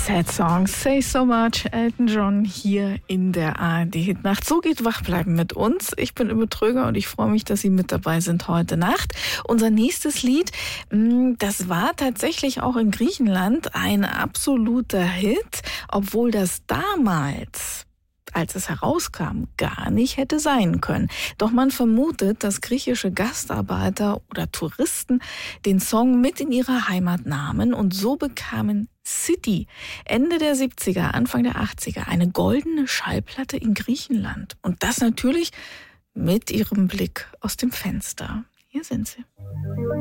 Sad Song, Say So Much, Elton John hier in der ARD-Hitnacht. So geht Wachbleiben mit uns. Ich bin Übe Tröger und ich freue mich, dass Sie mit dabei sind heute Nacht. Unser nächstes Lied, das war tatsächlich auch in Griechenland ein absoluter Hit, obwohl das damals, als es herauskam, gar nicht hätte sein können. Doch man vermutet, dass griechische Gastarbeiter oder Touristen den Song mit in ihre Heimat nahmen und so bekamen City Ende der 70er, Anfang der 80er eine goldene Schallplatte in Griechenland. Und das natürlich mit ihrem Blick aus dem Fenster. Hier sind sie.